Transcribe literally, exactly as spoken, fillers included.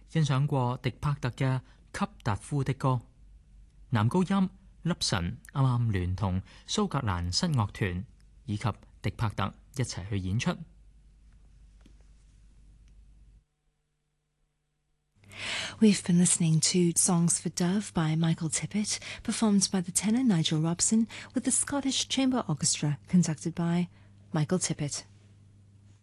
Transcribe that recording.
欣賞過迪柏特嘅《給達夫的歌》，男高音粒神啱啱聯同蘇格蘭室樂團以及迪柏特一齊去演出。 We've been listening to Songs for Dove by Michael Tippett, performed by the tenor Nigel Robson with the Scottish Chamber Orchestra, conducted by Michael Tippett.